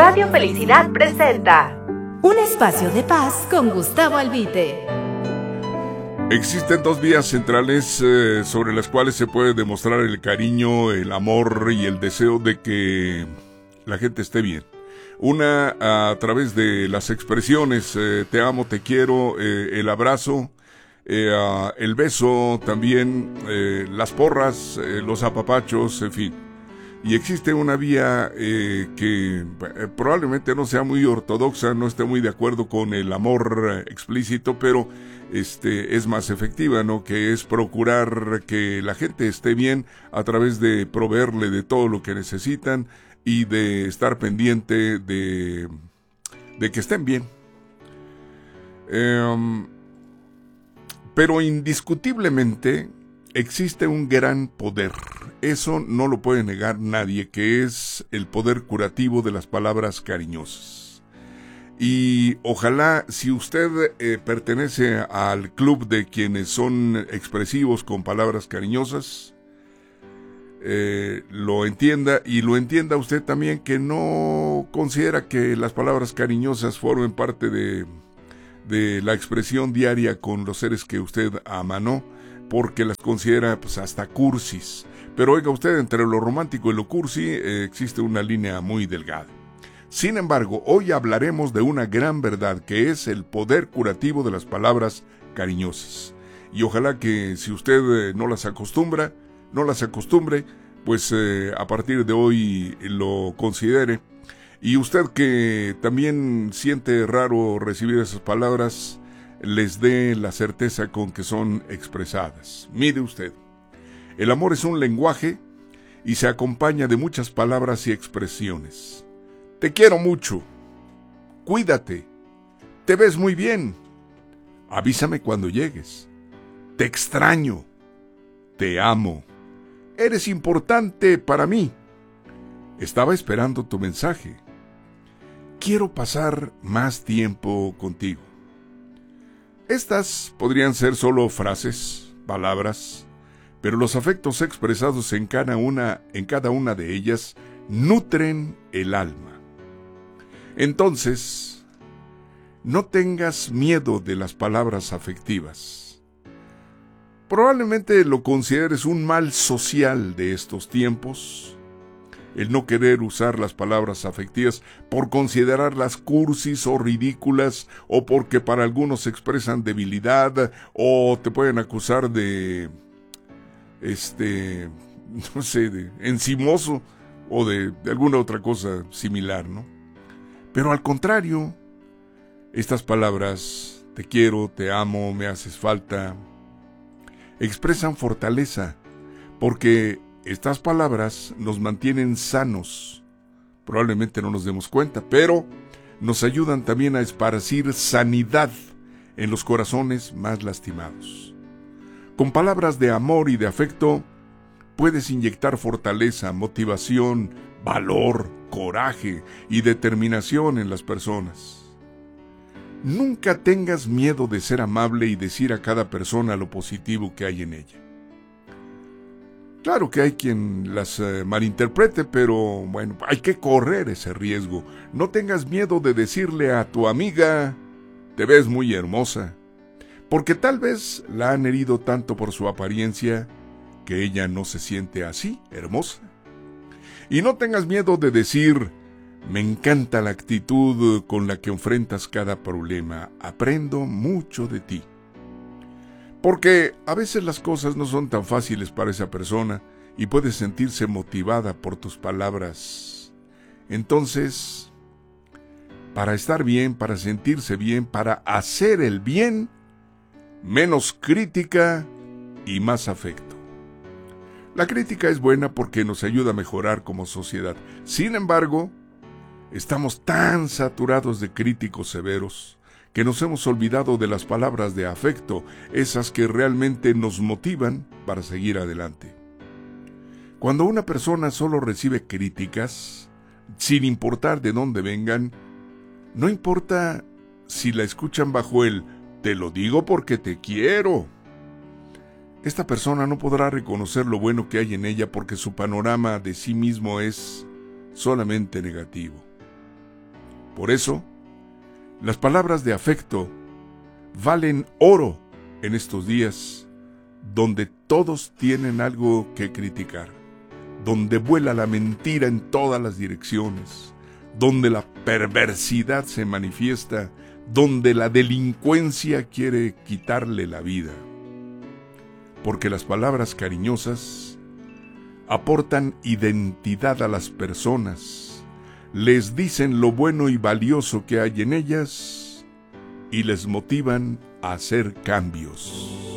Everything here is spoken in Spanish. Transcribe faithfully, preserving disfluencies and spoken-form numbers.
Radio Felicidad presenta un espacio de paz con Gustavo Albite. Existen dos vías centrales eh, sobre las cuales se puede demostrar el cariño, el amor y el deseo de que la gente esté bien. Una a través de las expresiones, eh, te amo, te quiero, eh, el abrazo, eh, uh, el beso también, eh, las porras, eh, los apapachos, en fin. Y existe una vía eh, que eh, probablemente no sea muy ortodoxa, no esté muy de acuerdo con el amor eh, explícito, pero este es más efectiva, ¿no? Que es procurar que la gente esté bien a través de proveerle de todo lo que necesitan y de estar pendiente de, de que estén bien. Eh, pero indiscutiblemente existe un gran poder, eso no lo puede negar nadie, que es el poder curativo de las palabras cariñosas. Y ojalá, si usted eh, pertenece al club de quienes son expresivos con palabras cariñosas, eh, lo entienda, y lo entienda usted también que no considera que las palabras cariñosas formen parte de, de la expresión diaria con los seres que usted ama, ¿no? Porque las considera pues hasta cursis. Pero oiga usted, entre lo romántico y lo cursi eh, existe una línea muy delgada. Sin embargo, hoy hablaremos de una gran verdad, que es el poder curativo de las palabras cariñosas. Y ojalá que si usted eh, no las acostumbra, no las acostumbre, pues eh, a partir de hoy lo considere. Y usted que también siente raro recibir esas palabras, les dé la certeza con que son expresadas. Mire usted, el amor es un lenguaje y se acompaña de muchas palabras y expresiones. Te quiero mucho, cuídate, te ves muy bien, avísame cuando llegues, te extraño, te amo, eres importante para mí, estaba esperando tu mensaje, quiero pasar más tiempo contigo. Estas podrían ser solo frases, palabras, pero los afectos expresados en cada una, en cada una de ellas nutren el alma. Entonces, no tengas miedo de las palabras afectivas. Probablemente lo consideres un mal social de estos tiempos, el no querer usar las palabras afectivas por considerarlas cursis o ridículas, o porque para algunos expresan debilidad, o te pueden acusar de, este, no sé, de encimoso, o de, de alguna otra cosa similar, ¿no? Pero al contrario, estas palabras, te quiero, te amo, me haces falta, expresan fortaleza, porque estas palabras nos mantienen sanos. Probablemente no nos demos cuenta, pero nos ayudan también a esparcir sanidad en los corazones más lastimados. Con palabras de amor y de afecto, puedes inyectar fortaleza, motivación, valor, coraje y determinación en las personas. Nunca tengas miedo de ser amable y decir a cada persona lo positivo que hay en ella. Claro que hay quien las eh, malinterprete, pero bueno, hay que correr ese riesgo. No tengas miedo de decirle a tu amiga, te ves muy hermosa, porque tal vez la han herido tanto por su apariencia que ella no se siente así, hermosa. Y no tengas miedo de decir, me encanta la actitud con la que enfrentas cada problema, aprendo mucho de ti. Porque a veces las cosas no son tan fáciles para esa persona y puede sentirse motivada por tus palabras. Entonces, para estar bien, para sentirse bien, para hacer el bien, menos crítica y más afecto. La crítica es buena porque nos ayuda a mejorar como sociedad. Sin embargo, estamos tan saturados de críticos severos que nos hemos olvidado de las palabras de afecto, esas que realmente nos motivan para seguir adelante. Cuando una persona solo recibe críticas, sin importar de dónde vengan, no importa si la escuchan bajo el «te lo digo porque te quiero». Esta persona no podrá reconocer lo bueno que hay en ella porque su panorama de sí mismo es solamente negativo. Por eso, las palabras de afecto valen oro en estos días, donde todos tienen algo que criticar, donde vuela la mentira en todas las direcciones, donde la perversidad se manifiesta, donde la delincuencia quiere quitarle la vida. Porque las palabras cariñosas aportan identidad a las personas, les dicen lo bueno y valioso que hay en ellas y les motivan a hacer cambios.